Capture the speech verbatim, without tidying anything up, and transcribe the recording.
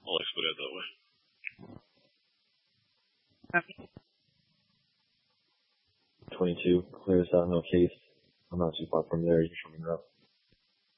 I'll explain it that way. twenty-two, clears out, no case. I'm not too far from there. You show me up.